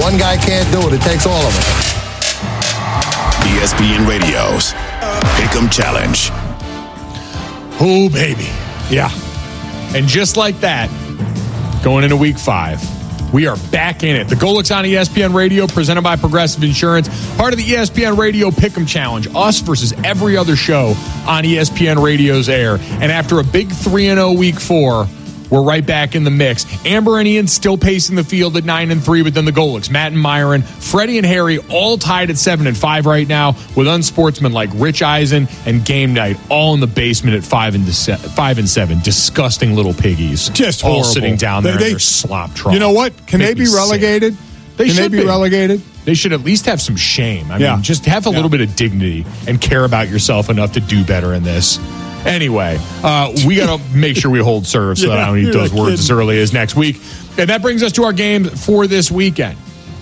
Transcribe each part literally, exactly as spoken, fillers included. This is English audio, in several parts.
One guy can't do it. It takes all of us. E S P N Radio's Pick'em Challenge. Oh, baby. Yeah. And just like that, going into week five, we are back in it. The Golics on E S P N Radio, presented by Progressive Insurance, part of the E S P N Radio Pick'em Challenge. Us versus every other show on E S P N Radio's air. And after a big three and oh week four, we're right back in the mix. Amber and Ian still pacing the field at nine and three, but then the Golics, Matt and Myron, Freddie and Harry, all tied at seven and five right now, with unsportsmen like Rich Eisen and Game Night all in the basement at five and five and seven. Disgusting little piggies, just all horrible. sitting down there they, in their slop trough. You know what? Can Make they be relegated? They Can should they be, be relegated? They should at least have some shame. I yeah. mean, just have a yeah. little bit of dignity and care about yourself enough to do better in this. Anyway, uh, we got to make sure we hold serve so yeah, that I don't eat those words kidding. as early as next week. And that brings us to our games for this weekend.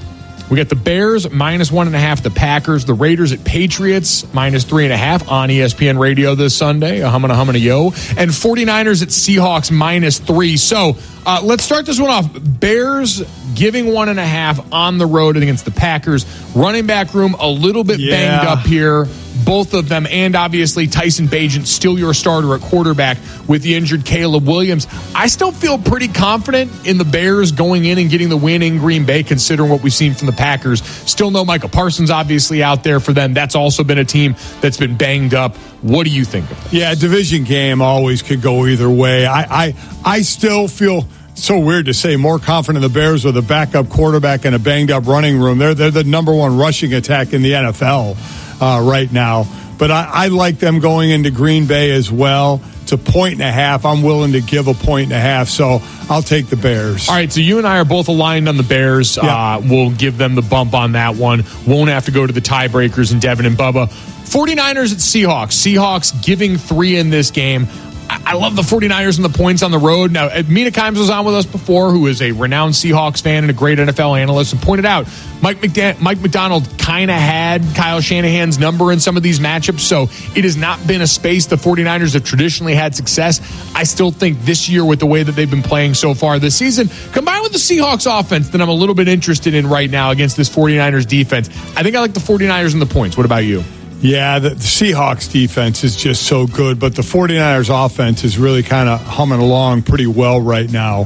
We got the Bears minus one and a half, the Packers, the Raiders at Patriots minus three and a half on E S P N Radio this Sunday, a hummin' a hummin' a yo, and 49ers at Seahawks minus three. So uh, let's start this one off. Bears giving one and a half on the road against the Packers. Running back room a little bit yeah. banged up here. Both of them, and obviously Tyson Bagent, still your starter at quarterback with the injured Caleb Williams. I still feel pretty confident in the Bears going in and getting the win in Green Bay, considering what we've seen from the Packers. Still no Micah Parsons, obviously, out there for them. That's also been a team that's been banged up. What do you think of this? Yeah, division game always could go either way. I, I, I still feel... So weird to say, more confident in the Bears with a backup quarterback and a banged-up running room. They're they're the number one rushing attack in the N F L uh, right now. But I, I like them going into Green Bay as well. It's a point and a half. I'm willing to give a point and a half, so I'll take the Bears. All right, so you and I are both aligned on the Bears. Yeah. Uh, we'll give them the bump on that one. Won't have to go to the tiebreakers in Devin and Bubba. 49ers at Seahawks. Seahawks giving three in this game. I love the 49ers and the points on the road. Now, Mina Kimes was on with us before, who is a renowned Seahawks fan and a great N F L analyst, and pointed out Mike, McDan- Mike McDonald kind of had Kyle Shanahan's number in some of these matchups, so it has not been a space the 49ers have traditionally had success. I still think this year, with the way that they've been playing so far this season, combined with the Seahawks offense that I'm a little bit interested in right now against this 49ers defense, I think I like the 49ers and the points. What about you? Yeah, the, the Seahawks defense is just so good, but the 49ers offense is really kind of humming along pretty well right now.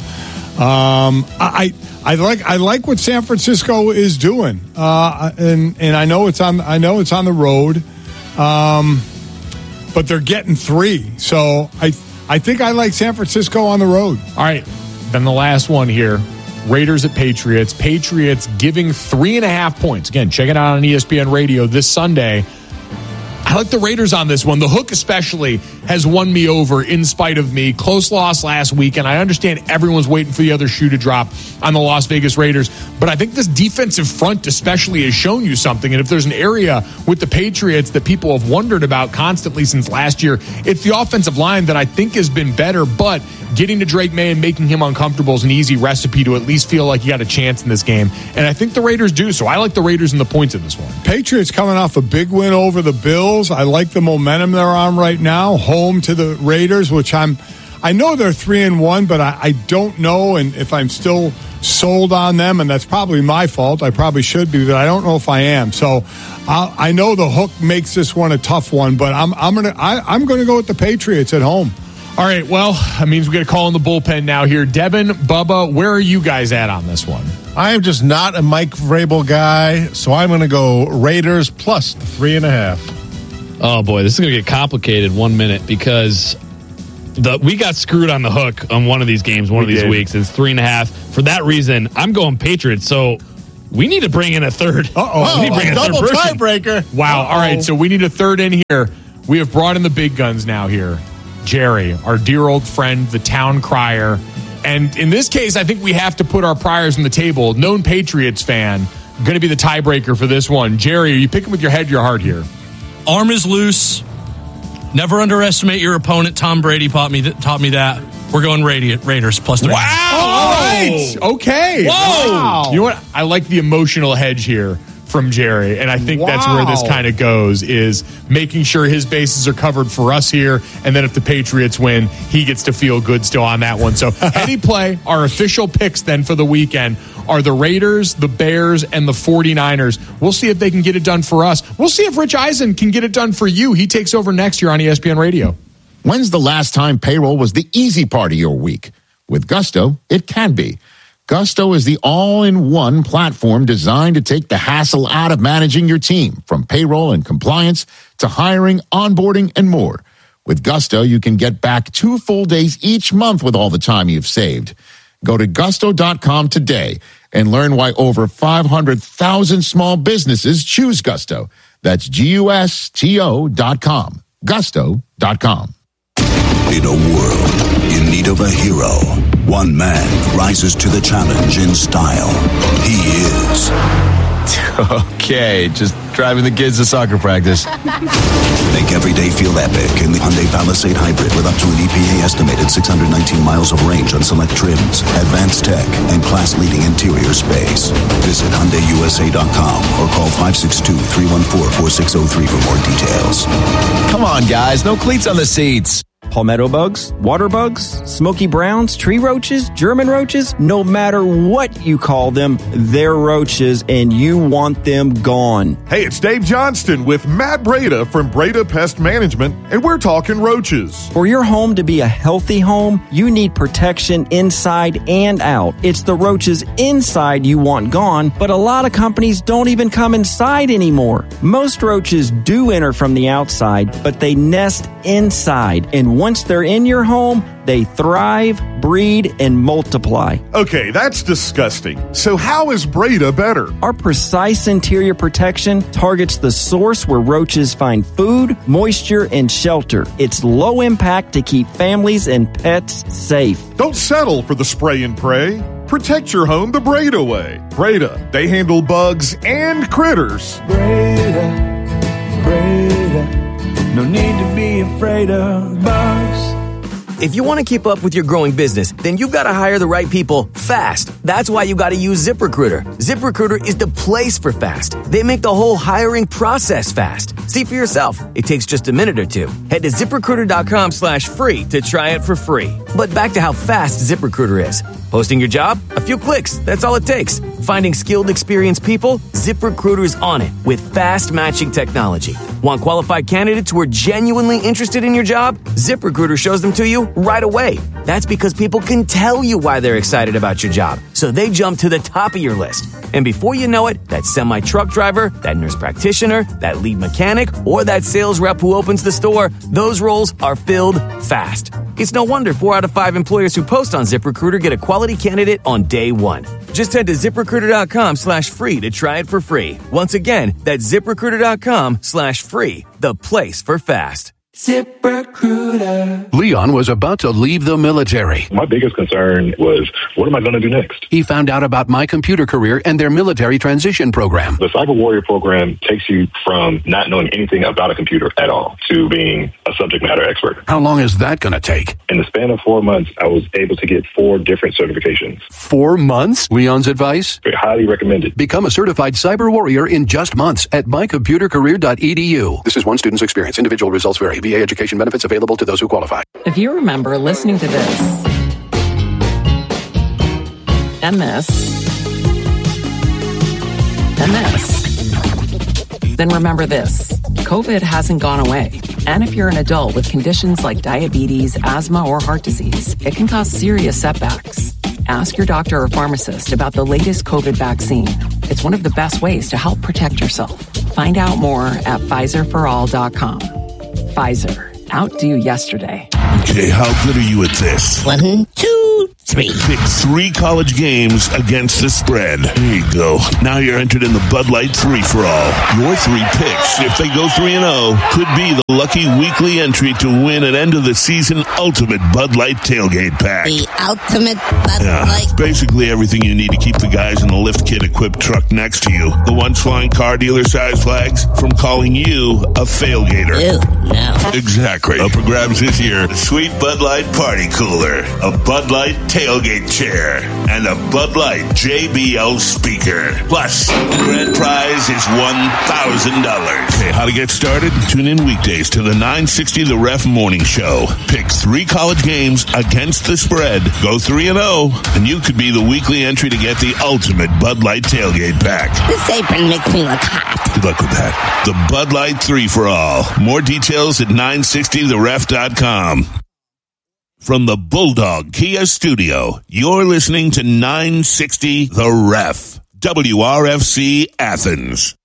Um, I, I like I like what San Francisco is doing, uh, and and I know it's on I know it's on the road, um, but they're getting three, so I I think I like San Francisco on the road. All right, then the last one here. Raiders at Patriots. Patriots giving three and a half points. Again, check it out on E S P N Radio this Sunday. I like the Raiders on this one. The hook especially has won me over in spite of me. Close loss last week, and I understand everyone's waiting for the other shoe to drop on the Las Vegas Raiders. But I think this defensive front especially has shown you something. And if there's an area with the Patriots that people have wondered about constantly since last year, it's the offensive line that I think has been better. But getting to Drake May and making him uncomfortable is an easy recipe to at least feel like you got a chance in this game. And I think the Raiders do. So I like the Raiders and the points in this one. Patriots coming off a big win over the Bills. I like the momentum they're on right now. Home to the Raiders, which I'm, I know they're three and one, but I, I don't know, and if I'm still sold on them, and that's probably my fault. I probably should be, but I don't know if I am. So I, I know the hook makes this one a tough one, but I'm I'm gonna I, I'm gonna go with the Patriots at home. All right, well, that means we got to call in the bullpen now here. Devin, Bubba, where are you guys at on this one? I am just not a Mike Vrabel guy, so I'm going to go Raiders plus the three and a half. Oh, boy, this is going to get complicated one minute because the we got screwed on the hook on one of these games one we of these did. weeks. It's three and a half. For that reason, I'm going Patriots, so we need to bring in a third. Uh-oh. We need to bring a in a double third person. tiebreaker. Wow, Uh-oh. all right, so we need a third in here. We have brought in the big guns now here. Jerry, our dear old friend, the town crier. And in this case, I think we have to put our priors on the table. Known Patriots fan, going to be the tiebreaker for this one. Jerry, are you picking with your head, your heart here? Arm is loose. Never underestimate your opponent. Tom Brady taught me th- taught me that. We're going Ra- Raiders plus three. Wow! All right. Okay. Whoa! Wow. You know what? I like the emotional hedge here from Jerry, and I think wow. that's where this kind of goes, is making sure his bases are covered for us here, and then if the Patriots win, he gets to feel good still on that one. So any play, our official picks then for the weekend are the Raiders, the Bears, and the 49ers. We'll see if they can get it done for us. We'll see if Rich Eisen can get it done for you. He takes over next year on E S P N Radio. When's the last time payroll was the easy part of your week? With Gusto, it can be. Gusto is the all-in-one platform designed to take the hassle out of managing your team, from payroll and compliance to hiring, onboarding, and more. With Gusto, you can get back two full days each month with all the time you've saved. Go to gusto dot com today and learn why over five hundred thousand small businesses choose Gusto. That's G U S T O dot com. gusto dot com. In a world in need of a hero, one man rises to the challenge in style. He is... Okay, just driving the kids to soccer practice. Make every day feel epic in the Hyundai Palisade Hybrid with up to an E P A-estimated six hundred nineteen miles of range on select trims, advanced tech, and class-leading interior space. Visit Hyundai U S A dot com or call five six two, three one four, four six zero three for more details. Come on, guys, no cleats on the seats. Palmetto bugs, water bugs, smoky browns, tree roaches, German roaches, no matter what you call them, they're roaches and you want them gone. Hey, it's Dave Johnston with Matt Breda from Breda Pest Management, and we're talking roaches. For your home to be a healthy home, you need protection inside and out. It's the roaches inside you want gone, but a lot of companies don't even come inside anymore. Most roaches do enter from the outside, but they nest inside, and once they're in your home, they thrive, breed, and multiply. Okay, that's disgusting. So how is Breda better? Our precise interior protection targets the source where roaches find food, moisture, and shelter. It's low impact to keep families and pets safe. Don't settle for the spray and pray. Protect your home the Breda way. Breda, they handle bugs and critters. Breda, Breda. No need to be afraid of bugs. If you want to keep up with your growing business, then you've got to hire the right people fast. That's why you got to use ZipRecruiter. ZipRecruiter is the place for fast. They make the whole hiring process fast. See for yourself. It takes just a minute or two. Head to ZipRecruiter.com slash free to try it for free. But back to how fast ZipRecruiter is. Posting your job? A few clicks. That's all it takes. Finding skilled, experienced people? ZipRecruiter's on it with fast matching technology. Want qualified candidates who are genuinely interested in your job? ZipRecruiter shows them to you right away. That's because people can tell you why they're excited about your job, so they jump to the top of your list. And before you know it, that semi-truck driver, that nurse practitioner, that lead mechanic, or that sales rep who opens the store, those roles are filled fast. It's no wonder four out of five employers who post on ZipRecruiter get a quality candidate on day one. Just head to ZipRecruiter.com slash free to try it for free. Once again, that's ZipRecruiter.com slash free, the place for fast. ZipRecruiter. Leon was about to leave the military. My biggest concern was, what am I going to do next? He found out about My Computer Career and their military transition program. The Cyber Warrior program takes you from not knowing anything about a computer at all to being a subject matter expert. How long is that going to take? In the span of four months, I was able to get four different certifications. Four months? Leon's advice? Highly recommended. Become a certified cyber warrior in just months at my computer career dot e d u. This is one student's experience. Individual results vary. V A education benefits available to those who qualify. If you remember listening to this and this and this, then remember this. COVID hasn't gone away. And if you're an adult with conditions like diabetes, asthma, or heart disease, it can cause serious setbacks. Ask your doctor or pharmacist about the latest COVID vaccine. It's one of the best ways to help protect yourself. Find out more at Pfizer for all dot com. Pfizer. Outdo yesterday. Okay, how good are you at this? One, two, three. Pick three college games against the spread. There you go. Now you're entered in the Bud Light three for all. Your three picks, if they go three and oh, could be the lucky weekly entry to win an end of the season ultimate Bud Light tailgate pack. The ultimate Bud yeah, Light. Basically everything you need to keep the guys in the lift kit equipped truck next to you. The ones flying car dealer size flags from calling you a failgater. Ew, no. Exactly. Up for grabs this year, the sweet Bud Light Party Cooler. A Bud Light tailgate chair, and a Bud Light J B L speaker. Plus, the grand prize is one thousand dollars. Okay, how to get started? Tune in weekdays to the nine sixty The Ref Morning Show. Pick three college games against the spread. Go three and oh, and you could be the weekly entry to get the ultimate Bud Light tailgate pack. This apron makes me look hot. Good luck with that. The Bud Light three for all. More details at nine sixty the ref dot com. From the Bulldog Kia Studio, you're listening to nine sixty The Ref. W R F C Athens.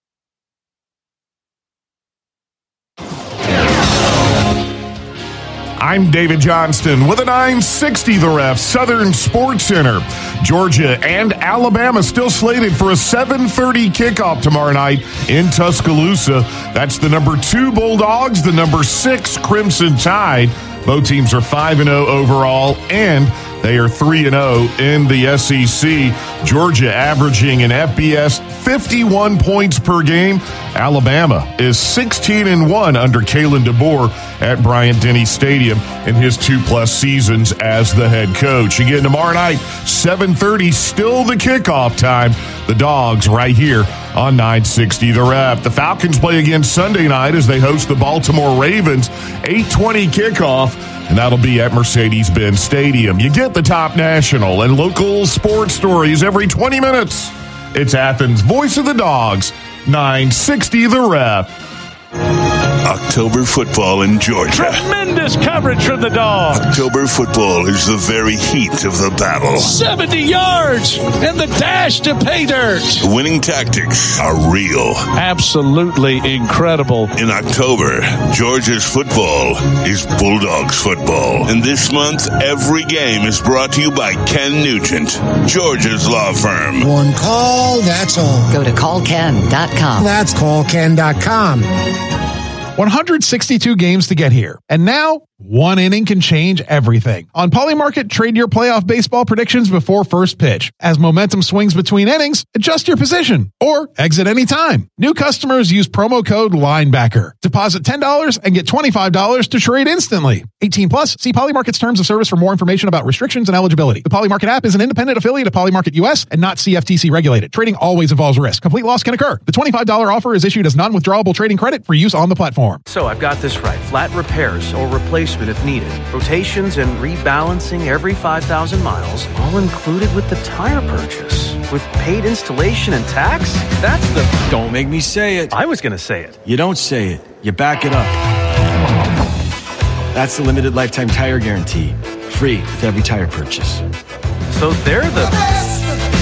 I'm David Johnston with a nine sixty The Ref Southern Sports Center. Georgia and Alabama still slated for a seven thirty kickoff tomorrow night in Tuscaloosa. That's the number two Bulldogs, the number six Crimson Tide. Both teams are five and oh overall, and they are three and oh in the S E C. Georgia averaging an F B S fifty-one points per game. Alabama is sixteen and one under Kalen DeBoer at Bryant-Denny Stadium in his two-plus seasons as the head coach. Again, tomorrow night, seven thirty, still the kickoff time. The Dogs right here on nine sixty The Ref. The Falcons play again Sunday night as they host the Baltimore Ravens. eight twenty kickoff, and that'll be at Mercedes-Benz Stadium. You get the top national and local sports stories every twenty minutes. It's Athens' Voice of the Dogs, nine sixty The Ref. October football in Georgia. Tremendous coverage from the Dogs. October football is the very heat of the battle. seventy yards and the dash to pay dirt. The winning tactics are real. Absolutely incredible. In October, Georgia's football is Bulldogs football. And this month, every game is brought to you by Ken Nugent, Georgia's law firm. One call, that's all. Go to call ken dot com. That's call ken dot com. one hundred sixty-two games to get here. And now, one inning can change everything. On Polymarket, trade your playoff baseball predictions before first pitch. As momentum swings between innings, adjust your position or exit anytime. New customers use promo code LINEBACKER. Deposit ten dollars and get twenty-five dollars to trade instantly. eighteen plus, see Polymarket's terms of service for more information about restrictions and eligibility. The Polymarket app is an independent affiliate of Polymarket U S and not C F T C regulated. Trading always involves risk. Complete loss can occur. The twenty-five dollars offer is issued as non-withdrawable trading credit for use on the platform. So I've got this right. Flat repairs or replacement if needed. Rotations and rebalancing every five thousand miles, all included with the tire purchase. With paid installation and tax? That's the... Don't make me say it. I was going to say it. You don't say it. You back it up. That's the limited lifetime tire guarantee. Free with every tire purchase. So they're the... the best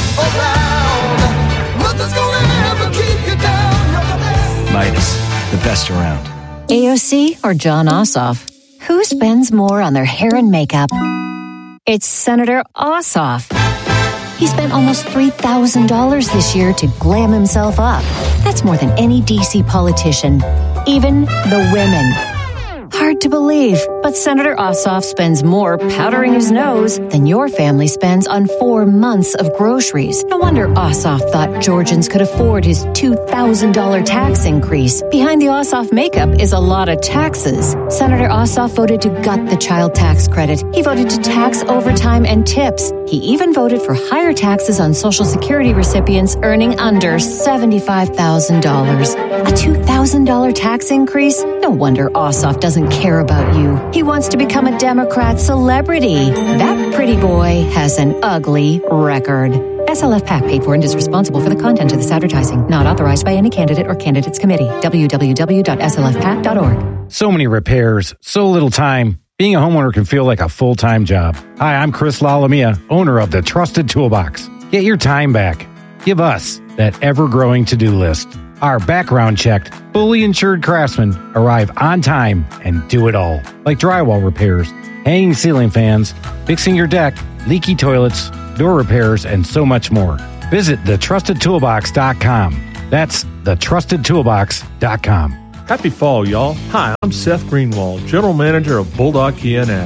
around. Nothing's gonna ever keep you down. You're the best. Midas, the best around. A O C or John Ossoff? Who spends more on their hair and makeup? It's Senator Ossoff. He spent almost three thousand dollars this year to glam himself up. That's more than any D C politician, even the women. Hard to believe, but Senator Ossoff spends more powdering his nose than your family spends on four months of groceries. No wonder Ossoff thought Georgians could afford his two thousand dollars tax increase. Behind the Ossoff makeup is a lot of taxes. Senator Ossoff voted to gut the child tax credit. He voted to tax overtime and tips. He even voted for higher taxes on Social Security recipients earning under seventy-five thousand dollars. A two thousand dollars tax increase? No wonder Ossoff doesn't care about you. He wants to become a Democrat celebrity. That pretty boy has an ugly record. S L F PAC paid for and is responsible for the content of this advertising. Not authorized by any candidate or candidates committee. w w w dot s l f pac dot org. So many repairs, so little time. Being a homeowner can feel like a full-time job. Hi, I'm Chris Lalamia, owner of the Trusted Toolbox. Get your time back. Give us that ever-growing to-do list. Our background-checked, fully insured craftsmen arrive on time and do it all. Like drywall repairs, hanging ceiling fans, fixing your deck, leaky toilets, door repairs, and so much more. Visit the trusted toolbox dot com. That's the trusted toolbox dot com. Happy fall, y'all. Hi, I'm Seth Greenwald, General Manager of Bulldog Kia in Athens.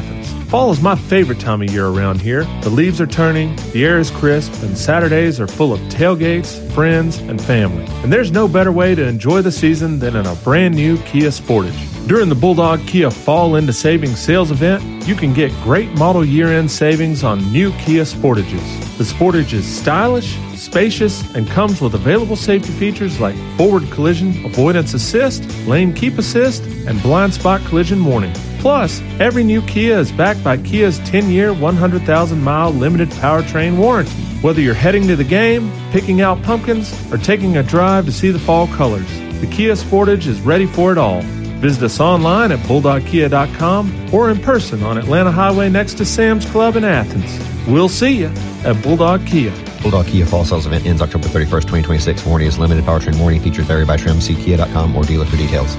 Fall is my favorite time of year around here. The leaves are turning, the air is crisp, and Saturdays are full of tailgates, friends, and family. And there's no better way to enjoy the season than in a brand new Kia Sportage. During the Bulldog Kia Fall Into Savings sales event, you can get great model year-end savings on new Kia Sportages. The Sportage is stylish, spacious, and comes with available safety features like forward collision avoidance assist, lane keep assist, and blind spot collision warning. Plus, every new Kia is backed by Kia's ten-year, one hundred thousand mile limited powertrain warranty. Whether you're heading to the game, picking out pumpkins, or taking a drive to see the fall colors, the Kia Sportage is ready for it all. Visit us online at bulldog kia dot com or in person on Atlanta Highway next to Sam's Club in Athens. We'll see you at Bulldog Kia. Bulldog Kia Fall Sales Event ends October thirty-first, twenty twenty-six. Warranty is limited. Powertrain warranty features vary by trim. See kia dot com or dealer for details.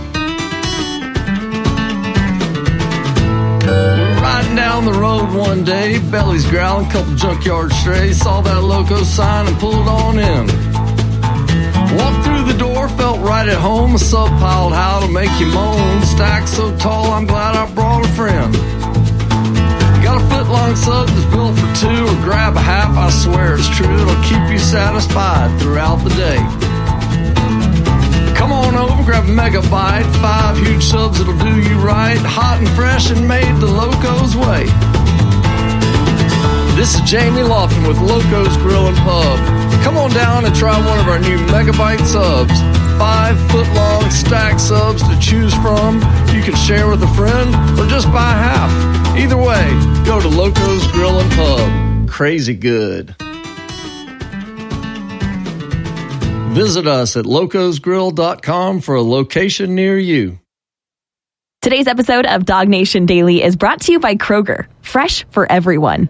Riding down the road one day, belly's growling, couple junkyard strays, saw that loco sign and pulled on in. Walked through the door, felt right at home, a sub piled how to make you moan, stacked so tall I'm glad I brought a friend. Got a foot long sub that's built for two, or grab a half, I swear it's true, it'll keep you satisfied throughout the day. Come on over, grab a megabyte, five huge subs that'll do you right, hot and fresh and made the Loco's way. This is Jamie Lofton with Loco's Grill and Pub. Come on down and try one of our new megabyte subs. Five foot long stack subs to choose from. You can share with a friend or just buy half. Either way, go to Loco's Grill and Pub. Crazy good. Visit us at locos grill dot com for a location near you. Today's episode of Dog Nation Daily is brought to you by Kroger, fresh for everyone.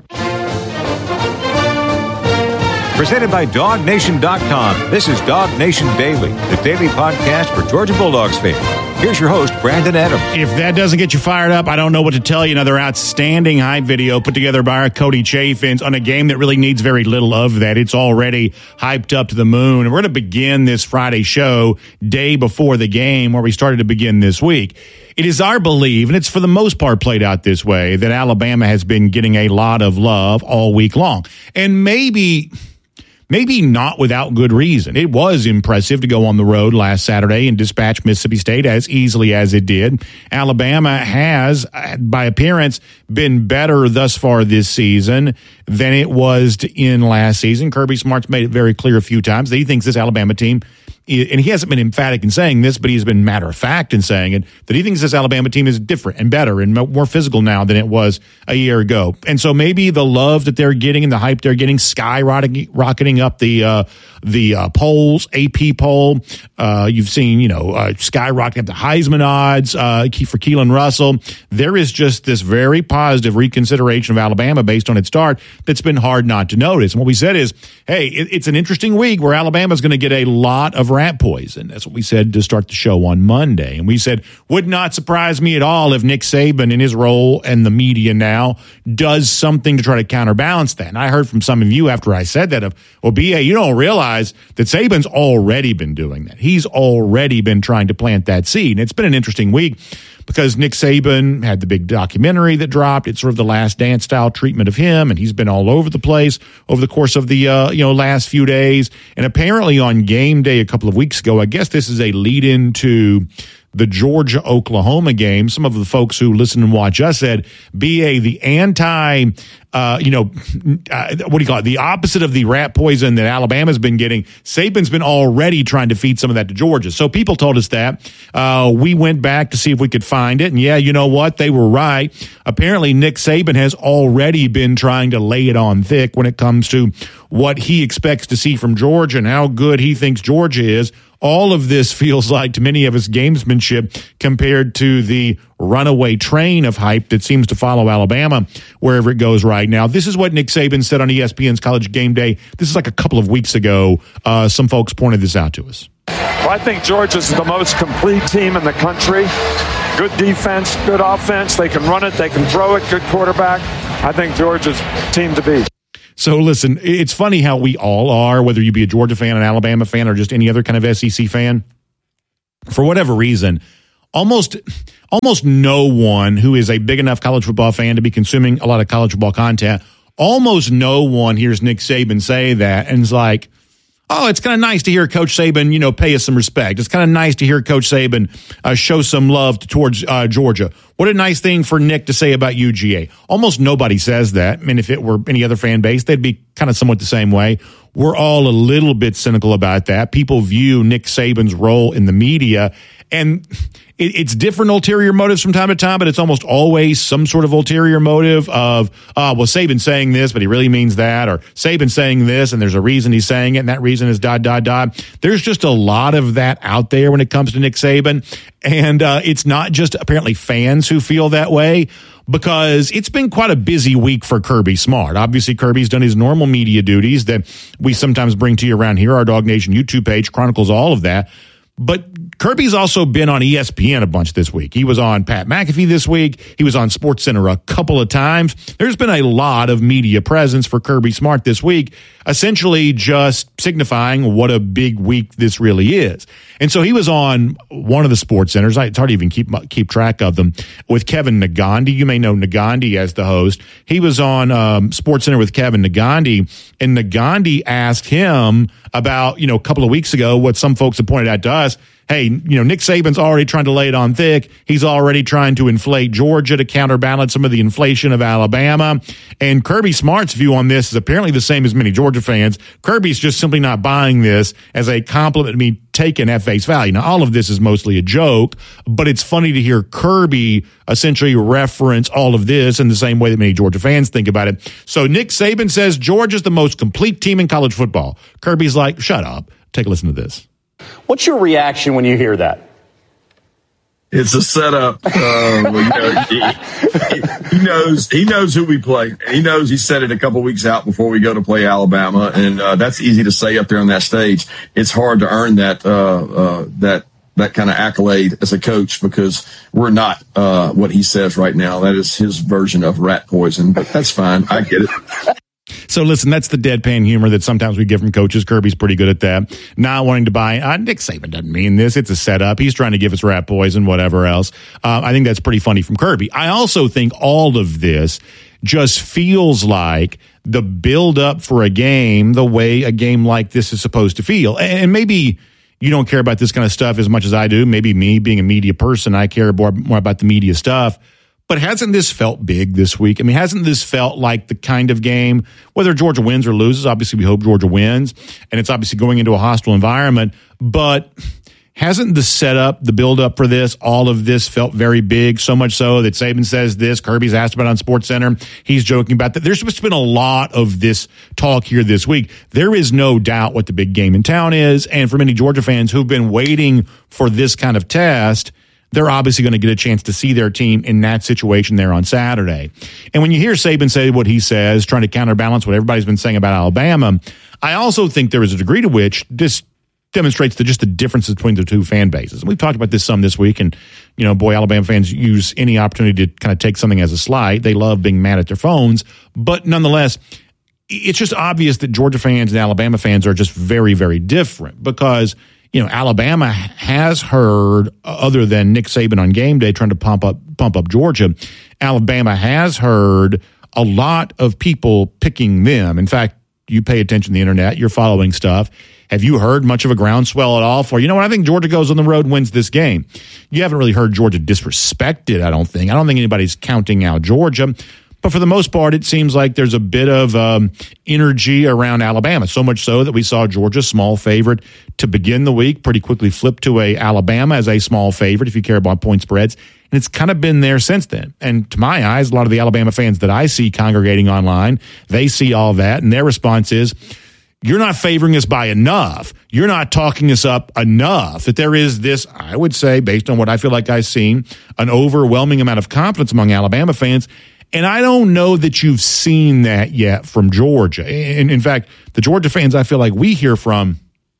Presented by dog nation dot com. This is Dog Nation Daily, the daily podcast for Georgia Bulldogs fans. Here's your host, Brandon Adams. If that doesn't get you fired up, I don't know what to tell you. Another outstanding hype video put together by our Cody Chaffins on a game that really needs very little of that. It's already hyped up to the moon. And we're going to begin this Friday show day before the game where we started to begin this week. It is our belief, and it's for the most part played out this way, that Alabama has been getting a lot of love all week long. And maybe... Maybe not without good reason. It was impressive to go on the road last Saturday and dispatch Mississippi State as easily as it did. Alabama has, by appearance, been better thus far this season than it was in last season. Kirby Smart's made it very clear a few times that he thinks this Alabama team, and he hasn't been emphatic in saying this, but he's been matter of fact in saying it, that he thinks this Alabama team is different and better and more physical now than it was a year ago. And so maybe the love that they're getting and the hype they're getting, skyrocketing rocketing up the uh, the uh, polls, A P poll. Uh, you've seen, you know, uh, skyrocketing up the Heisman odds uh, for Keelan Russell. There is just this very positive reconsideration of Alabama based on its start that's been hard not to notice. And what we said is, hey, it, it's an interesting week where Alabama's going to get a lot of rat poison. That's what we said to start the show on Monday. And we said, would not surprise me at all if Nick Saban in his role and the media now does something to try to counterbalance that. And I heard from some of you after I said that of, well, B A, you don't realize that Saban's already been doing that. He's already been trying to plant that seed. And it's been an interesting week because Nick Saban had the big documentary that dropped. It's sort of the Last Dance style treatment of him, and he's been all over the place over the course of the uh, you know last few days. And apparently on game day a couple of weeks ago, I guess this is a lead-in to the Georgia-Oklahoma game. Some of the folks who listen and watch us said, B A, the anti, uh, you know, uh, what do you call it? The opposite of the rat poison that Alabama's been getting. Saban's been already trying to feed some of that to Georgia. So people told us that. Uh, we went back to see if we could find it. And yeah, you know what? They were right. Apparently Nick Saban has already been trying to lay it on thick when it comes to what he expects to see from Georgia and how good he thinks Georgia is. All of this feels like, to many of us, gamesmanship compared to the runaway train of hype that seems to follow Alabama wherever it goes right now. This is what Nick Saban said on E S P N's College Game Day. This is like a couple of weeks ago. Uh, some folks pointed this out to us. Well, I think Georgia's the most complete team in the country. Good defense, good offense. They can run it. They can throw it. Good quarterback. I think Georgia's team to beat. So listen, it's funny how we all are, whether you be a Georgia fan, an Alabama fan, or just any other kind of S E C fan. For whatever reason, almost almost no one who is a big enough college football fan to be consuming a lot of college football content, almost no one hears Nick Saban say that and is like, oh, it's kind of nice to hear Coach Saban, you know, pay us some respect. It's kind of nice to hear Coach Saban uh, show some love towards uh, Georgia. What a nice thing for Nick to say about U G A. Almost nobody says that. I mean, if it were any other fan base, they'd be kind of somewhat the same way. We're all a little bit cynical about that. People view Nick Saban's role in the media, and it, it's different ulterior motives from time to time, but it's almost always some sort of ulterior motive of, uh, well, Saban's saying this, but he really means that, or Saban's saying this, and there's a reason he's saying it, and that reason is dot, dot, dot. There's just a lot of that out there when it comes to Nick Saban, and uh, it's not just apparently fans who feel that way, because it's been quite a busy week for Kirby Smart. Obviously, Kirby's done his normal media duties that we sometimes bring to you around here. Our Dog Nation YouTube page chronicles all of that. But Kirby's also been on E S P N a bunch this week. He was on Pat McAfee this week. He was on SportsCenter a couple of times. There's been a lot of media presence for Kirby Smart this week, essentially just signifying what a big week this really is. And so he was on one of the sports centers. It's hard to even keep keep track of them, with Kevin Nagandi. You may know Nagandi as the host. He was on um, SportsCenter with Kevin Nagandi, and Nagandi asked him about, you know, a couple of weeks ago what some folks have pointed out to us. Hey, you know, Nick Saban's already trying to lay it on thick. He's already trying to inflate Georgia to counterbalance some of the inflation of Alabama. And Kirby Smart's view on this is apparently the same as many Georgia fans. Kirby's just simply not buying this as a compliment to be taken at face value. Now, all of this is mostly a joke, but it's funny to hear Kirby essentially reference all of this in the same way that many Georgia fans think about it. So Nick Saban says Georgia's the most complete team in college football. Kirby's like, shut up. Take a listen to this. What's your reaction when you hear that? It's a setup. Uh, well, you know, he, he knows he knows who we play. He knows he said it a couple weeks out before we go to play Alabama, and uh, that's easy to say up there on that stage. It's hard to earn that uh, uh, that that kind of accolade as a coach, because we're not uh, what he says right now. That is his version of rat poison, but that's fine. I get it. So listen, that's the deadpan humor that sometimes we get from coaches. Kirby's pretty good at that. Not wanting to buy, uh, Nick Saban doesn't mean this. It's a setup. He's trying to give us rat poison, whatever else. Uh, I think that's pretty funny from Kirby. I also think all of this just feels like the build up for a game, the way a game like this is supposed to feel. And maybe you don't care about this kind of stuff as much as I do. Maybe me being a media person, I care more, more about the media stuff. But hasn't this felt big this week? I mean, hasn't this felt like the kind of game, whether Georgia wins or loses? Obviously, we hope Georgia wins, and it's obviously going into a hostile environment. But hasn't the setup, the build-up for this, all of this felt very big, so much so that Saban says this, Kirby's asked about it on SportsCenter, he's joking about that. There's been a lot of this talk here this week. There is no doubt what the big game in town is, and for many Georgia fans who've been waiting for this kind of test, they're obviously going to get a chance to see their team in that situation there on Saturday. And when you hear Saban say what he says, trying to counterbalance what everybody's been saying about Alabama, I also think there is a degree to which this demonstrates the, just the differences between the two fan bases. And we've talked about this some this week, and, you know, boy, Alabama fans use any opportunity to kind of take something as a slight. They love being mad at their phones. But nonetheless, it's just obvious that Georgia fans and Alabama fans are just very, very different, because – you know, Alabama has heard, other than Nick Saban on game day trying to pump up pump up Georgia, Alabama has heard a lot of people picking them. In fact, you pay attention to the internet, you're following stuff. Have you heard much of a groundswell at all for, you know what, I think Georgia goes on the road and wins this game? You haven't really heard Georgia disrespected, I don't think. I don't think anybody's counting out Georgia. But for the most part, it seems like there's a bit of um, energy around Alabama, so much so that we saw Georgia small favorite to begin the week, pretty quickly flip to a Alabama as a small favorite if you care about point spreads. And it's kind of been there since then. And to my eyes, a lot of the Alabama fans that I see congregating online, they see all that, and their response is, you're not favoring us by enough. You're not talking us up enough. That there is this, I would say, based on what I feel like I've seen, an overwhelming amount of confidence among Alabama fans. And I don't know that you've seen that yet from Georgia. And in fact, the Georgia fans I feel like we hear from,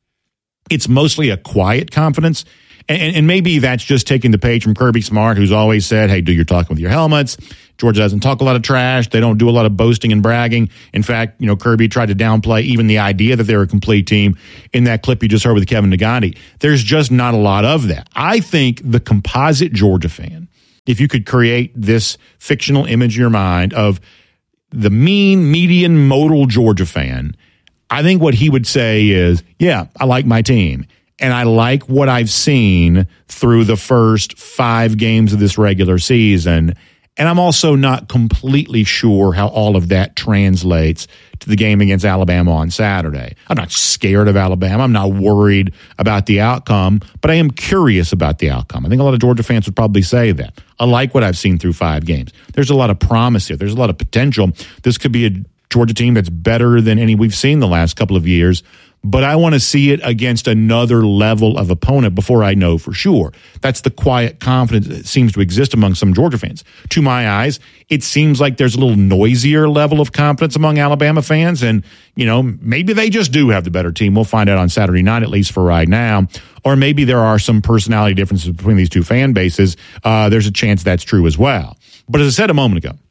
it's mostly a quiet confidence. And, and maybe that's just taking the page from Kirby Smart, who's always said, hey, do your talking with your helmets. Georgia doesn't talk a lot of trash. They don't do a lot of boasting and bragging. In fact, you know, Kirby tried to downplay even the idea that they're a complete team in that clip you just heard with Kevin Nagandi. There's just not a lot of that. I think the composite Georgia fan if you could create this fictional image in your mind of the mean, median, modal Georgia fan, I think what he would say is, yeah, I like my team. And I like what I've seen through the first five games of this regular season. And I'm also not completely sure how all of that translates to the game against Alabama on Saturday. I'm not scared of Alabama. I'm not worried about the outcome, but I am curious about the outcome. I think a lot of Georgia fans would probably say that. I like what I've seen through five games. There's a lot of promise here. There's a lot of potential. This could be a Georgia team that's better than any we've seen the last couple of years. But I want to see it against another level of opponent before I know for sure. That's the quiet confidence that seems to exist among some Georgia fans. To my eyes, it seems like there's a little noisier level of confidence among Alabama fans. And, you know, maybe they just do have the better team. We'll find out on Saturday night, at least for right now. Or maybe there are some personality differences between these two fan bases. Uh, there's a chance that's true as well. But as I said a moment ago,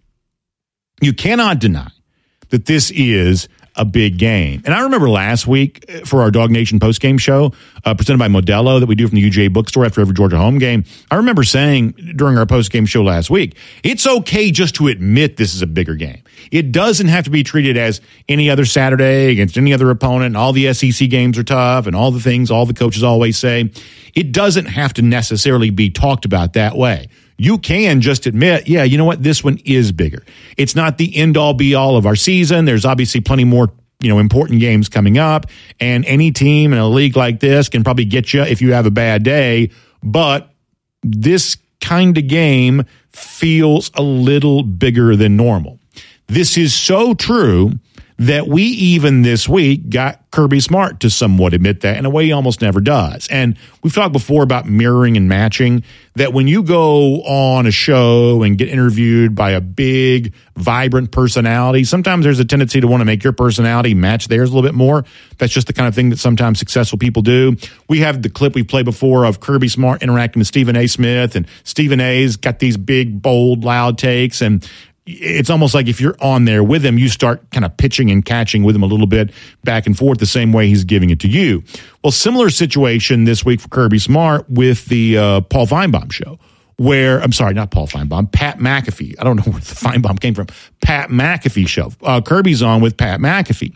you cannot deny that this is a big game. And I remember last week for our Dog Nation postgame show uh, presented by Modelo that we do from the U G A bookstore after every Georgia home game, I remember saying during our postgame show last week, it's okay just to admit this is a bigger game. It doesn't have to be treated as any other Saturday against any other opponent, and all the S E C games are tough and all the things all the coaches always say. It doesn't have to necessarily be talked about that way. You can just admit, yeah, you know what? This one is bigger. It's not the end all be all of our season. There's obviously plenty more, you know, important games coming up, and any team in a league like this can probably get you if you have a bad day. But this kind of game feels a little bigger than normal. This is so true that we even this week got Kirby Smart to somewhat admit that in a way he almost never does. And we've talked before about mirroring and matching, that when you go on a show and get interviewed by a big, vibrant personality, sometimes there's a tendency to want to make your personality match theirs a little bit more. That's just the kind of thing that sometimes successful people do. We have the clip we played before of Kirby Smart interacting with Stephen A. Smith, and Stephen A's got these big, bold, loud takes, and it's almost like if you're on there with him, you start kind of pitching and catching with him a little bit back and forth the same way he's giving it to you. Well, similar situation this week for Kirby Smart with the uh, Paul Feinbaum show, where, I'm sorry, not Paul Feinbaum, Pat McAfee. I don't know where the Feinbaum came from. Pat McAfee show. Uh, Kirby's on with Pat McAfee.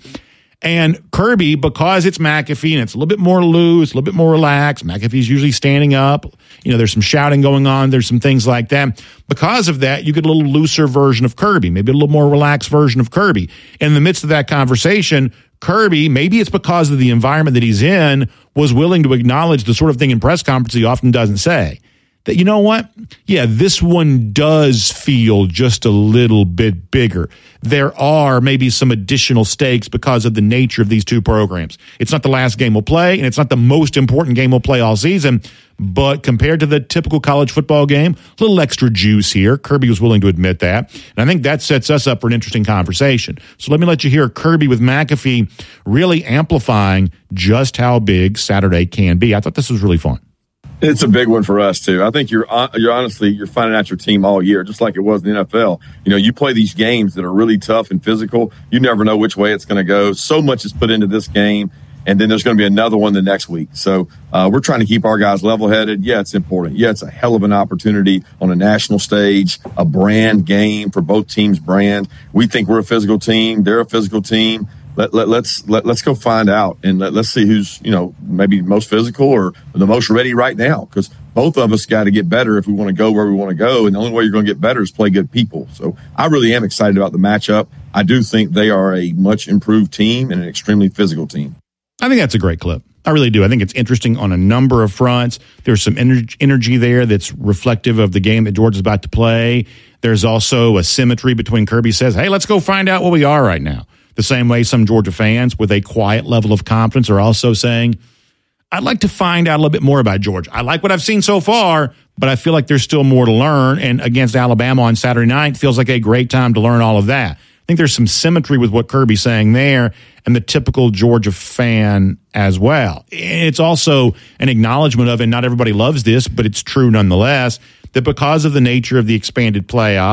And Kirby, because it's McAfee and it's a little bit more loose, a little bit more relaxed, McAfee's usually standing up. You know, there's some shouting going on. There's some things like that. Because of that, you get a little looser version of Kirby, maybe a little more relaxed version of Kirby. In the midst of that conversation, Kirby, maybe it's because of the environment that he's in, was willing to acknowledge the sort of thing in press conference he often doesn't say. That, you know what? Yeah, this one does feel just a little bit bigger. There are maybe some additional stakes because of the nature of these two programs. It's not the last game we'll play, and it's not the most important game we'll play all season, but compared to the typical college football game, a little extra juice here. Kirby was willing to admit that, and I think that sets us up for an interesting conversation. So let me let you hear Kirby with McAfee really amplifying just how big Saturday can be. I thought this was really fun. It's a big one for us too. I think you're you're honestly you're finding out your team all year, just like it was in the N F L. You know, you play these games that are really tough and physical. You never know which way it's going to go. So much is put into this game, and then there's going to be another one the next week. So uh, we're trying to keep our guys level-headed. Yeah, it's important. Yeah, it's a hell of an opportunity on a national stage, a brand game for both teams' brand. We think we're a physical team. They're a physical team. Let, let, let's let, let's go find out, and let, let's see who's, you know, maybe most physical or the most ready right now, because both of us got to get better if we want to go where we want to go, and the only way you're going to get better is play good people. So I really am excited about the matchup. I do think they are a much improved team and an extremely physical team. I think that's a great clip. I really do. I think it's interesting on a number of fronts. There's some ener- energy there that's reflective of the game that Georgia's about to play. There's also a symmetry between Kirby says, hey, let's go find out what we are right now. The same way some Georgia fans with a quiet level of confidence are also saying, I'd like to find out a little bit more about Georgia. I like what I've seen so far, but I feel like there's still more to learn. And against Alabama on Saturday night feels like a great time to learn all of that. I think there's some symmetry with what Kirby's saying there and the typical Georgia fan as well. It's also an acknowledgement of, and not everybody loves this, but it's true nonetheless, that because of the nature of the expanded playoff,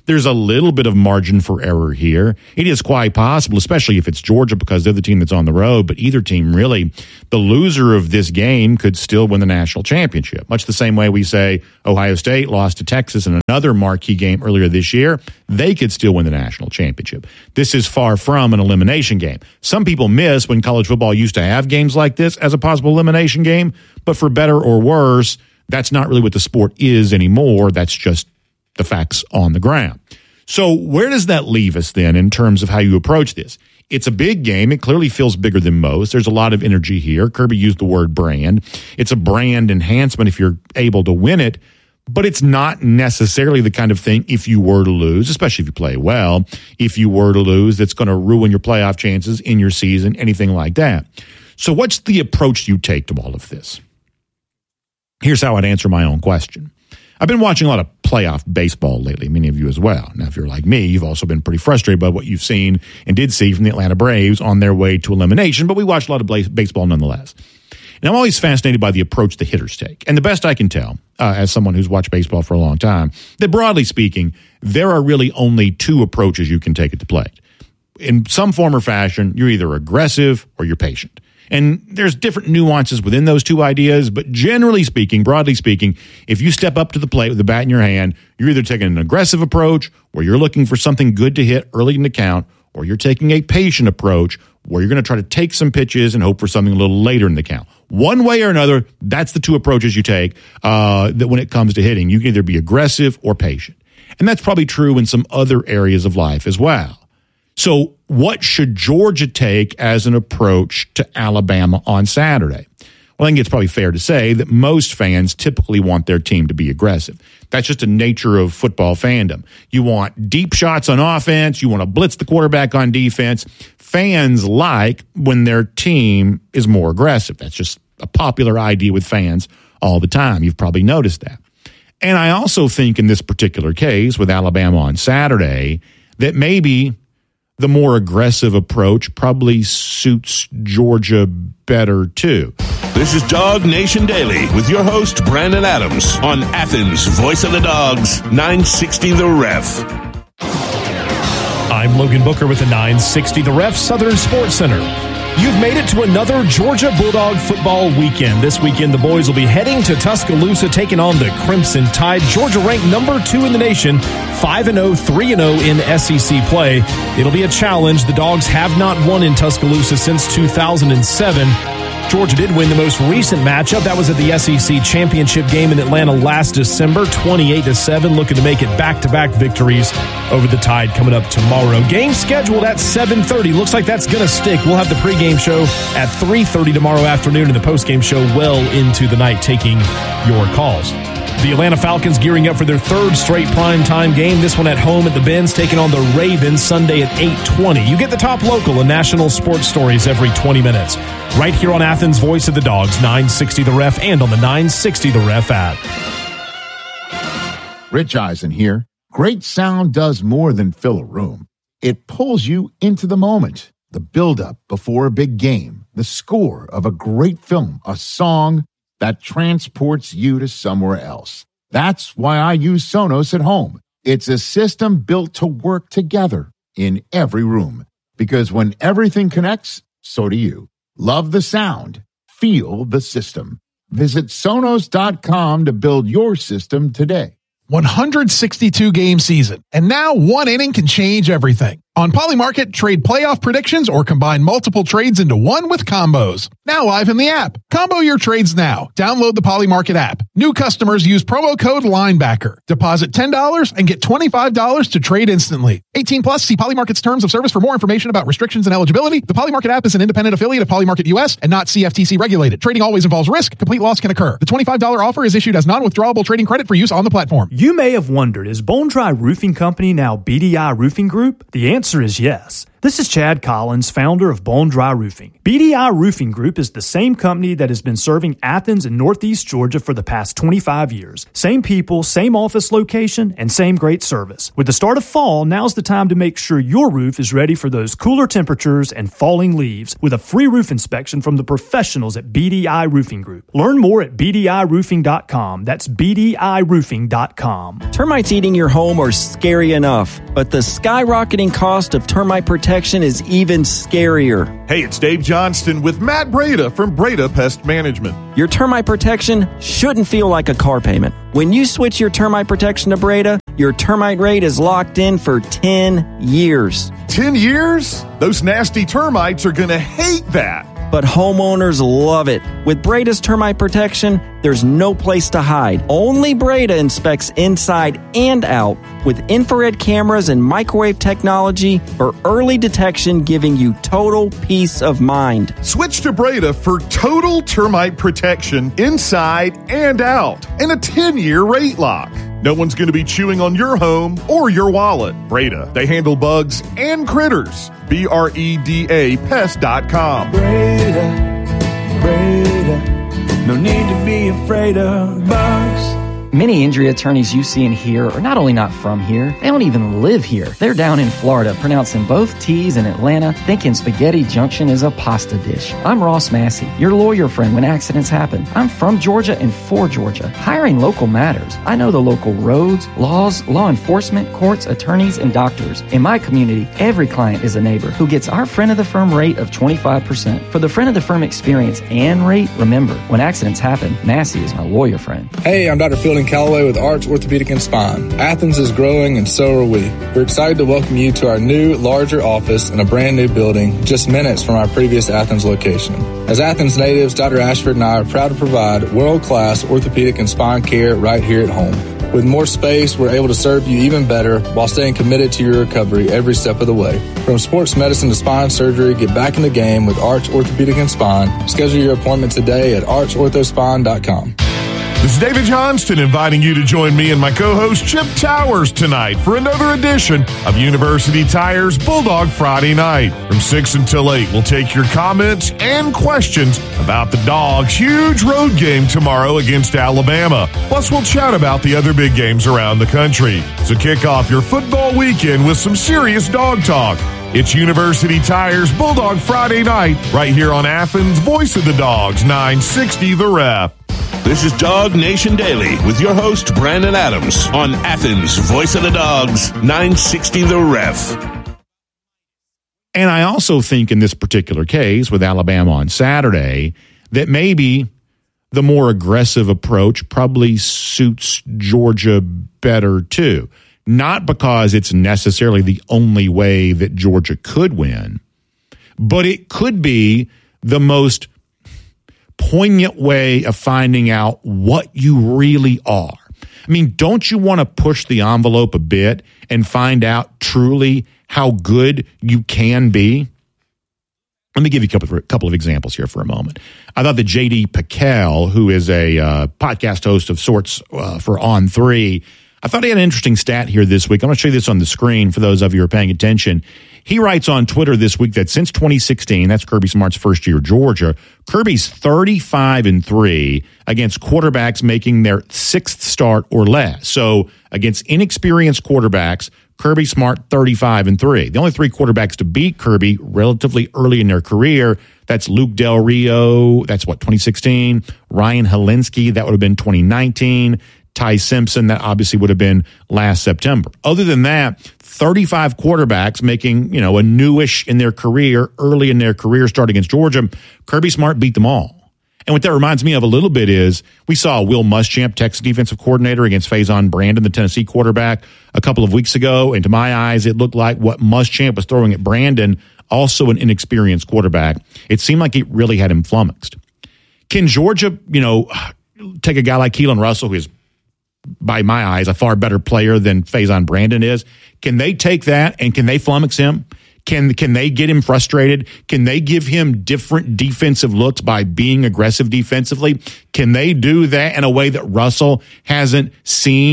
there's a little bit of margin for error here. It is quite possible, especially if it's Georgia, because they're the team that's on the road. But either team, really, the loser of this game could still win the national championship. Much the same way we say Ohio State lost to Texas in another marquee game earlier this year. They could still win the national championship. This is far from an elimination game. Some people miss when college football used to have games like this as a possible elimination game. But for better or worse, that's not really what the sport is anymore. That's just the facts on the ground. So where does that leave us then in terms of how you approach this? It's a big game. It clearly feels bigger than most. There's a lot of energy here. Kirby used the word brand. It's a brand enhancement if you're able to win it, but it's not necessarily the kind of thing, if you were to lose, especially if you play well, if you were to lose, that's going to ruin your playoff chances in your season, anything like that. So what's the approach you take to all of this? Here's how I'd answer my own question. I've been watching a lot of playoff baseball lately, many of you as well. Now, if you're like me, you've also been pretty frustrated by what you've seen and did see from the Atlanta Braves on their way to elimination, but we watched a lot of baseball nonetheless. And I'm always fascinated by the approach the hitters take. And the best I can tell, uh, as someone who's watched baseball for a long time, that broadly speaking, there are really only two approaches you can take at the plate. In some form or fashion, you're either aggressive or you're patient. And there's different nuances within those two ideas, but generally speaking, broadly speaking, if you step up to the plate with the bat in your hand, you're either taking an aggressive approach where you're looking for something good to hit early in the count, or you're taking a patient approach where you're going to try to take some pitches and hope for something a little later in the count. One way or another, that's the two approaches you take uh, that when it comes to hitting. You can either be aggressive or patient. And that's probably true in some other areas of life as well. So what should Georgia take as an approach to Alabama on Saturday? Well, I think it's probably fair to say that most fans typically want their team to be aggressive. That's just the nature of football fandom. You want deep shots on offense. You want to blitz the quarterback on defense. Fans like when their team is more aggressive. That's just a popular idea with fans all the time. You've probably noticed that. And I also think in this particular case with Alabama on Saturday that maybe the more aggressive approach probably suits Georgia better, too. This is Dog Nation Daily with your host, Brandon Adams, on Athens' Voice of the Dogs, nine sixty The Ref. I'm Logan Booker with the nine sixty The Ref Southern Sports Center. You've made it to another Georgia Bulldog football weekend. This weekend, the boys will be heading to Tuscaloosa, taking on the Crimson Tide. Georgia ranked number two in the nation, five and oh, three and oh in S E C play. It'll be a challenge. The Dogs have not won in Tuscaloosa since two thousand seven. Georgia did win the most recent matchup. That was at the S E C championship game in Atlanta last December, twenty-eight to seven, looking to make it back-to-back victories over the Tide coming up tomorrow. Game scheduled at seven thirty. Looks like that's going to stick. We'll have the pregame show at three thirty tomorrow afternoon and the postgame show well into the night, taking your calls. The Atlanta Falcons gearing up for their third straight primetime game. This one at home at the Benz, taking on the Ravens Sunday at eight twenty. You get the top local and national sports stories every twenty minutes. Right here on Athens' Voice of the Dogs, nine sixty The Ref, and on the nine sixty The Ref app. Rich Eisen here. Great sound does more than fill a room. It pulls you into the moment. The build-up before a big game. The score of a great film. A song that transports you to somewhere else. That's why I use Sonos at home. It's a system built to work together in every room. Because when everything connects, so do you. Love the sound. Feel the system. Visit Sonos dot com to build your system today. one hundred sixty-two game season, and now one inning can change everything. On Polymarket, trade playoff predictions or combine multiple trades into one with combos. Now live in the app. Combo your trades now. Download the Polymarket app. New customers use promo code LINEBACKER. Deposit ten dollars and get twenty-five dollars to trade instantly. eighteen plus, see Polymarket's terms of service for more information about restrictions and eligibility. The Polymarket app is an independent affiliate of Polymarket U S and not C F T C regulated. Trading always involves risk. Complete loss can occur. The twenty-five dollars offer is issued as non-withdrawable trading credit for use on the platform. You may have wondered, is Bone Dry Roofing Company now B D I Roofing Group? The answer is yes. This is Chad Collins, founder of Bone Dry Roofing. B D I Roofing Group is the same company that has been serving Athens and Northeast Georgia for the past twenty-five years. Same people, same office location, and same great service. With the start of fall, now's the time to make sure your roof is ready for those cooler temperatures and falling leaves with a free roof inspection from the professionals at B D I Roofing Group. Learn more at B D I roofing dot com. That's B D I roofing dot com. Termites eating your home are scary enough, but the skyrocketing cost of termite protection is even scarier. Hey, it's Dave Johnston with Matt Breda from Breda Pest Management. Your termite protection shouldn't feel like a car payment. When you switch your termite protection to Breda, your termite rate is locked in for ten years. ten years? Those nasty termites are going to hate that. But homeowners love it. With Breda's termite protection, there's no place to hide. Only Breda inspects inside and out with infrared cameras and microwave technology for early detection, giving you total peace of mind. Switch to Breda for total termite protection inside and out and a ten-year rate lock. No one's going to be chewing on your home or your wallet. Breda, they handle bugs and critters. B R E D A pest dot com. Breda, Breda, no need to be afraid of bugs. Many injury attorneys you see and hear are not only not from here, they don't even live here. They're down in Florida, pronouncing both T's in Atlanta, thinking Spaghetti Junction is a pasta dish. I'm Ross Massey, your lawyer friend when accidents happen. I'm from Georgia and for Georgia. Hiring local matters. I know the local roads, laws, law enforcement, courts, attorneys, and doctors. In my community, every client is a neighbor who gets our friend of the firm rate of twenty-five percent. For the friend of the firm experience and rate, remember, when accidents happen, Massey is my lawyer friend. Hey, I'm Doctor Fielding Calloway with Arch Orthopedic and Spine. Athens is growing and so are we. We're excited to welcome you to our new, larger office in a brand new building just minutes from our previous Athens location. As Athens natives, Doctor Ashford and I are proud to provide world-class orthopedic and spine care right here at home. With more space, we're able to serve you even better while staying committed to your recovery every step of the way. From sports medicine to spine surgery, get back in the game with Arch Orthopedic and Spine. Schedule your appointment today at arch ortho spine dot com. This is David Johnston inviting you to join me and my co-host Chip Towers tonight for another edition of University Tire's Bulldog Friday Night. From six until eight, we'll take your comments and questions about the Dogs' huge road game tomorrow against Alabama. Plus, we'll chat about the other big games around the country. So kick off your football weekend with some serious dog talk. It's University Tire's Bulldog Friday Night right here on Athens' Voice of the Dogs, nine sixty The Ref. This is Dog Nation Daily with your host, Brandon Adams, on Athens' Voice of the Dogs, nine sixty The Ref. And I also think in this particular case with Alabama on Saturday that maybe the more aggressive approach probably suits Georgia better too. Not because it's necessarily the only way that Georgia could win, but it could be the most poignant way of finding out what you really are. I mean, don't you want to push the envelope a bit and find out truly how good you can be? Let me give you a couple of, a couple of examples here for a moment. I thought that J D Pickell, who is a uh, podcast host of sorts uh, for On three, I thought he had an interesting stat here this week. I'm going to show you this on the screen for those of you who are paying attention. He writes on Twitter this week that since twenty sixteen, that's Kirby Smart's first year at Georgia, Kirby's thirty-five and three against quarterbacks making their sixth start or less. So against inexperienced quarterbacks, Kirby Smart thirty-five and three. The only three quarterbacks to beat Kirby relatively early in their career, that's Luke Del Rio, that's what, twenty sixteen, Ryan Helinski, that would have been twenty nineteen, Ty Simpson, that obviously would have been last September. Other than that, thirty-five quarterbacks making, you know, a newish in their career, early in their career, start against Georgia. Kirby Smart beat them all. And what that reminds me of a little bit is we saw Will Muschamp, Texas defensive coordinator, against Faison Brandon, the Tennessee quarterback, a couple of weeks ago. And to my eyes, it looked like what Muschamp was throwing at Brandon, also an inexperienced quarterback. It seemed like it really had him flummoxed. Can Georgia, you know, take a guy like Keelan Russell, who is, by my eyes, a far better player than Faison Brandon is? Can they take that and can they flummox him? Can can they get him frustrated? Can they give him different defensive looks by being aggressive defensively? Can they do that in a way that Russell hasn't seen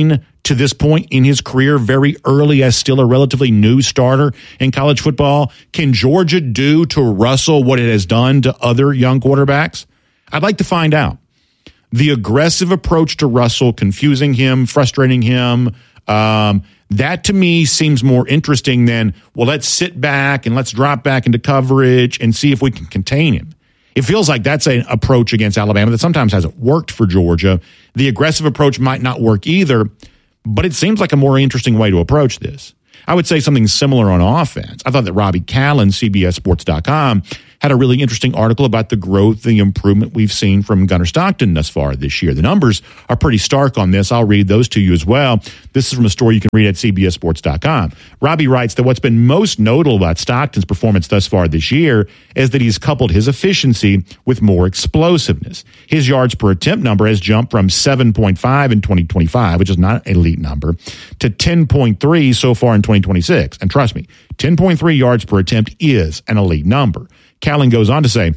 to this point in his career, very early as still a relatively new starter in college football? Can Georgia do to Russell what it has done to other young quarterbacks? I'd like to find out. The aggressive approach to Russell, confusing him, frustrating him, um, that to me seems more interesting than, well, let's sit back and let's drop back into coverage and see if we can contain him. It feels like that's an approach against Alabama that sometimes hasn't worked for Georgia. The aggressive approach might not work either, but it seems like a more interesting way to approach this. I would say something similar on offense. I thought that Robbie Callen, C B S Sports dot com, had a really interesting article about the growth, the improvement we've seen from Gunnar Stockton thus far this year. The numbers are pretty stark on this. I'll read those to you as well. This is from a story you can read at C B S Sports dot com. Robbie writes that what's been most notable about Stockton's performance thus far this year is that he's coupled his efficiency with more explosiveness. His yards per attempt number has jumped from seven point five in twenty twenty-five, which is not an elite number, to ten point three so far in twenty twenty-six. And trust me, ten point three yards per attempt is an elite number. Callen goes on to say,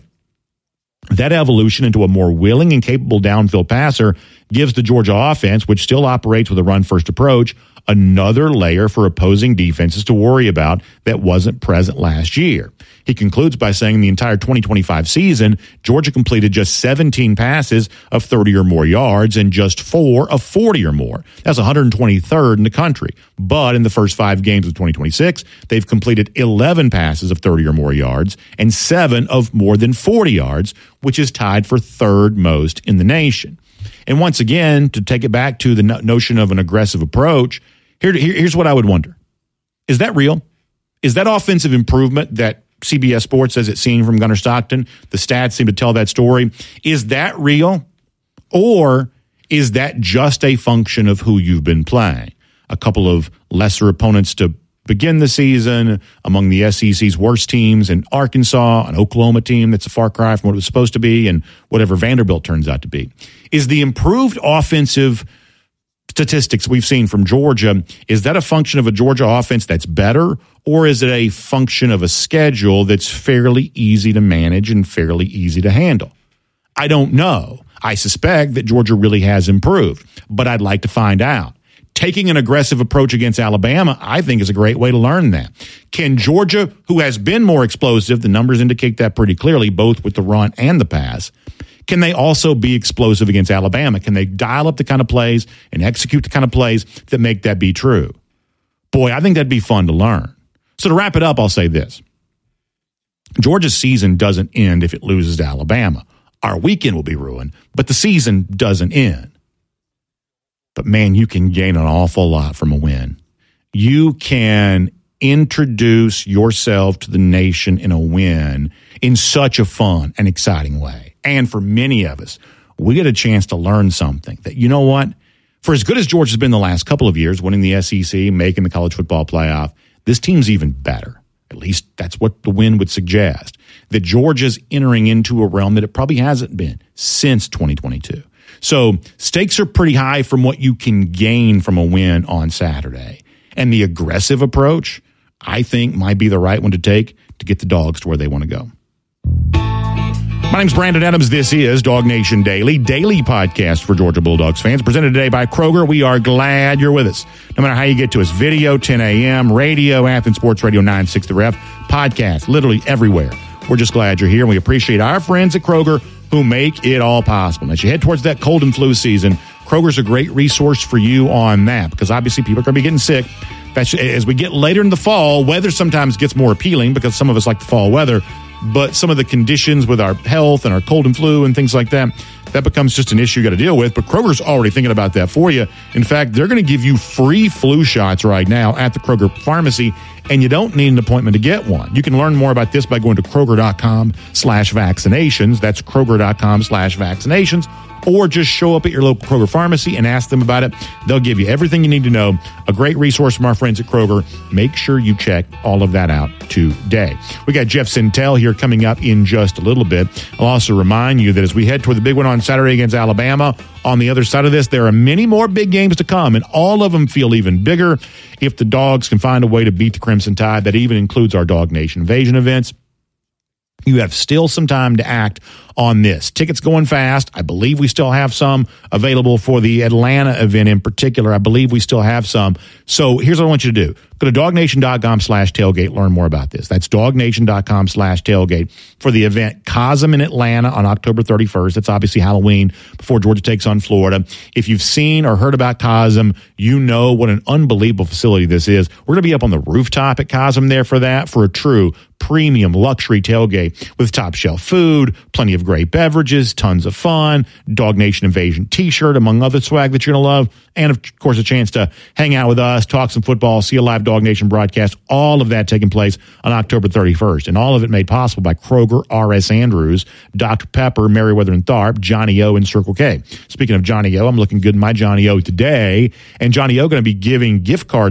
that evolution into a more willing and capable downfield passer gives the Georgia offense, which still operates with a run-first approach, another layer for opposing defenses to worry about that wasn't present last year. He concludes by saying the entire twenty twenty-five season, Georgia completed just seventeen passes of thirty or more yards and just four of forty or more. That's one hundred twenty-third in the country. But in the first five games of twenty twenty-six, they've completed eleven passes of thirty or more yards and seven of more than forty yards, which is tied for third most in the nation. And once again, to take it back to the no- notion of an aggressive approach, here, here, here's what I would wonder. Is that real? Is that offensive improvement that C B S Sports says it's seen from Gunnar Stockton? The stats seem to tell that story. Is that real? Or is that just a function of who you've been playing? A couple of lesser opponents to begin the season, among the S E C's worst teams, in Arkansas, an Oklahoma team that's a far cry from what it was supposed to be, and whatever Vanderbilt turns out to be. Is the improved offensive statistics we've seen from Georgia, is that a function of a Georgia offense that's better, or is it a function of a schedule that's fairly easy to manage and fairly easy to handle? I don't know. I suspect that Georgia really has improved, but I'd like to find out. Taking an aggressive approach against Alabama, I think, is a great way to learn that. Can Georgia, who has been more explosive, the numbers indicate that pretty clearly, both with the run and the pass, can they also be explosive against Alabama? Can they dial up the kind of plays and execute the kind of plays that make that be true? Boy, I think that'd be fun to learn. So to wrap it up, I'll say this. Georgia's season doesn't end if it loses to Alabama. Our weekend will be ruined, but the season doesn't end. But man, you can gain an awful lot from a win. You can introduce yourself to the nation in a win in such a fun and exciting way. And for many of us, we get a chance to learn something that, you know what, for as good as Georgia's been the last couple of years, winning the S E C, making the college football playoff, this team's even better. At least that's what the win would suggest. That Georgia's entering into a realm that it probably hasn't been since twenty twenty-two. So stakes are pretty high from what you can gain from a win on Saturday. And the aggressive approach, I think, might be the right one to take to get the Dogs to where they want to go. My name's Brandon Adams. This is Dog Nation Daily, daily podcast for Georgia Bulldogs fans, presented today by Kroger. We are glad you're with us. No matter how you get to us, video, ten a.m., radio, Athens Sports Radio nine sixty The Ref, podcast, literally everywhere. We're just glad you're here, and we appreciate our friends at Kroger who make it all possible. As you head towards that cold and flu season, Kroger's a great resource for you on that, because obviously people are going to be getting sick. That's, as we get later in the fall, weather sometimes gets more appealing because some of us like the fall weather, but some of the conditions with our health and our cold and flu and things like that, that becomes just an issue you got to deal with. But Kroger's already thinking about that for you. In fact, they're going to give you free flu shots right now at the Kroger pharmacy, and you don't need an appointment to get one. You can learn more about this by going to Kroger.com slash vaccinations. That's Kroger.com slash vaccinations. Or just show up at your local Kroger pharmacy and ask them about it. They'll give you everything you need to know. A great resource from our friends at Kroger. Make sure you check all of that out today. We got Jeff Sintel here coming up in just a little bit. I'll also remind you that as we head toward the big one on Saturday against Alabama, on the other side of this, there are many more big games to come, and all of them feel even bigger if the Dogs can find a way to beat the Crimson Tide. That even includes our Dog Nation Invasion events. You have still some time to act on this. Tickets going fast. I believe we still have some available for the Atlanta event in particular. I believe we still have some. So here's what I want you to do. Go to dognation.com slash tailgate. Learn more about this. That's dognation.com slash tailgate for the event Cosm in Atlanta on October thirty-first. That's obviously Halloween before Georgia takes on Florida. If you've seen or heard about Cosm, you know what an unbelievable facility this is. We're going to be up on the rooftop at Cosm there for that, for a true premium luxury tailgate with top shelf food, plenty of great beverages, tons of fun, Dog Nation Invasion t-shirt, among other swag that you're going to love, and of course a chance to hang out with us, talk some football, see a live Dog Nation broadcast, all of that taking place on October thirty-first, and all of it made possible by Kroger, R S Andrews, Doctor Pepper, Meriwether and Tharp, Johnny O, and Circle K. Speaking of Johnny O, I'm looking good in my Johnny O today, and Johnny O going to be giving gift cards